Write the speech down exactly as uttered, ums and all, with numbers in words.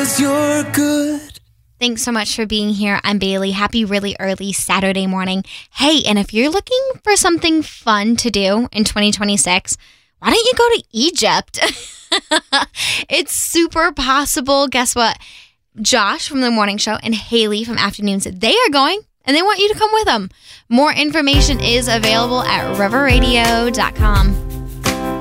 'cause you're good. Thanks so much for being here. I'm Bailey. Happy really early Saturday morning. Hey, and if you're looking for something fun to do in twenty twenty-six, why don't you go to Egypt? It's super possible. Guess what? Josh from the morning show and Haley from afternoons, they are going, and they want you to come with them. More information is available at river radio dot com.